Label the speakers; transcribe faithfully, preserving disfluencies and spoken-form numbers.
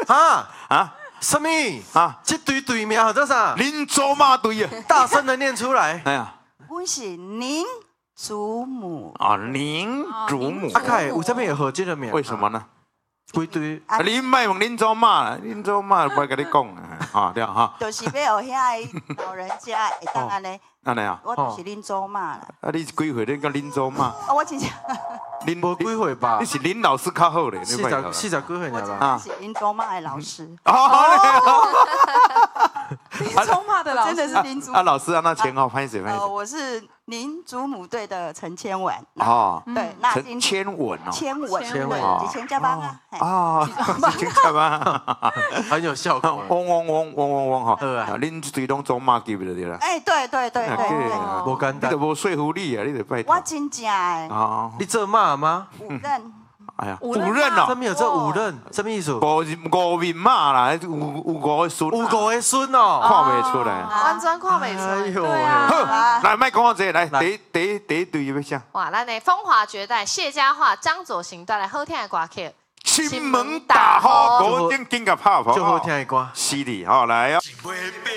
Speaker 1: 啊
Speaker 2: 啊，
Speaker 1: 什么
Speaker 2: 啊？
Speaker 1: 这对对名叫啥？
Speaker 2: 恁祖妈对啊！
Speaker 1: 大声的念出来。
Speaker 2: 哎呀，
Speaker 3: 我是您祖母。
Speaker 2: 啊，您祖母。
Speaker 1: 阿凯，有这边有合这个名？
Speaker 2: 为什么呢？
Speaker 1: 归堆。
Speaker 2: 啊，你卖问恁祖妈啦，恁祖妈不跟你讲啊，对哈。
Speaker 3: 就是要有遐老人家会当安尼。
Speaker 2: 安尼啊？
Speaker 3: 我就是恁祖妈啦。
Speaker 2: 啊，你是几岁？你讲恁祖妈？
Speaker 3: 啊，我真正。
Speaker 1: 恁无几岁吧？
Speaker 2: 你是恁老师较好咧，
Speaker 1: 四十四十几岁了
Speaker 3: 吧？是恁祖妈的老师。
Speaker 2: 哦。
Speaker 4: 林宗骂的老师
Speaker 3: 真的是林祖
Speaker 2: 啊，老师啊，那前后拍谁拍谁？
Speaker 3: 我是林祖母队的陈千文。
Speaker 2: 哦，
Speaker 3: 对，那
Speaker 2: 陈千文哦。
Speaker 3: 千文，
Speaker 1: 千文，
Speaker 3: 以前加班啊。
Speaker 2: 啊，以前加班，
Speaker 1: 很有效果。
Speaker 2: 嗡嗡嗡嗡嗡嗡哈。
Speaker 1: 好啊。
Speaker 2: 恁最拢祖妈级的对啦。
Speaker 3: 哎，对对对对对。
Speaker 1: 无简单。
Speaker 2: 你都无说服力啊，你得拜托。
Speaker 3: 我真正诶。
Speaker 2: 啊。
Speaker 1: 你做嘛吗？
Speaker 3: 五任。
Speaker 2: 哎呀，五任哦，
Speaker 1: 上面有这五任，什么意思？
Speaker 2: 五五面马啦，有有五个孙，
Speaker 1: 有五个孙哦，
Speaker 2: 看不出来，
Speaker 4: 完全看不出来。
Speaker 1: 对
Speaker 4: 啊，
Speaker 2: 好，来，卖讲我这来，第第第一队要啥？
Speaker 5: 哇，咱的风华绝代，谢家华、张左行带来好听的歌曲。
Speaker 2: 亲门大户，五点钟甲拍跑，
Speaker 1: 就好听的歌，
Speaker 2: 犀利，好来啊！